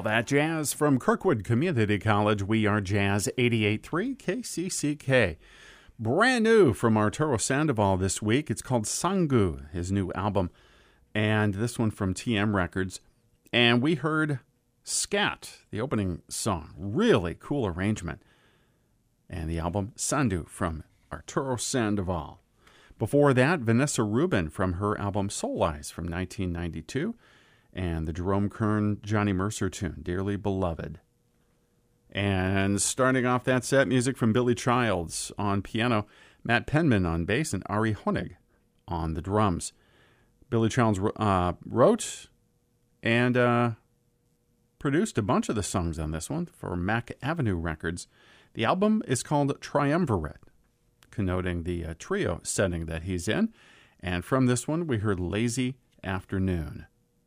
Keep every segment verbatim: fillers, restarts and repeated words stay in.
All that jazz from Kirkwood Community College. We are Jazz eighty-eight point three K C C K. Brand new from Arturo Sandoval this week. It's called Sangu, his new album. And this one from T M Records. And we heard Scat, the opening song. Really cool arrangement. And the album Sandu from Arturo Sandoval. Before that, Vanessa Rubin from her album Soul Eyes from nineteen ninety-two. And the Jerome Kern, Johnny Mercer tune, Dearly Beloved. And starting off that set, music from Billy Childs on piano, Matt Penman on bass, and Ari Honig on the drums. Billy Childs uh, wrote and uh, produced a bunch of the songs on this one for Mac Avenue Records. The album is called Triumvirate, connoting the uh, trio setting that he's in. And from this one, we heard Lazy Afternoon.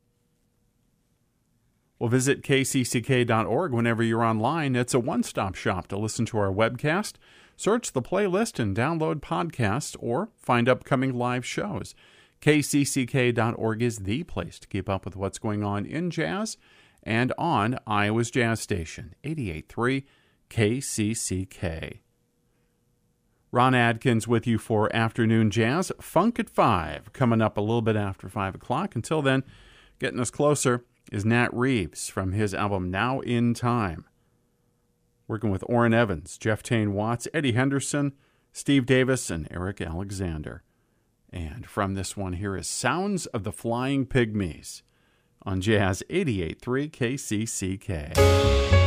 Well, visit K C C K dot org whenever you're online. It's a one-stop shop to listen to our webcast, search the playlist, and download podcasts, or find upcoming live shows. K C C K dot org is the place to keep up with what's going on in jazz and on Iowa's Jazz Station, eighty-eight point three K C C K. Ron Adkins with you for Afternoon Jazz. Funk at five, coming up a little bit after five o'clock. Until then, getting us closer is Nat Reeves from his album Now in Time. Working with Orrin Evans, Jeff Tane Watts, Eddie Henderson, Steve Davis, and Eric Alexander. And from this one, here is Sounds of the Flying Pygmies on Jazz eighty-eight point three K C C K.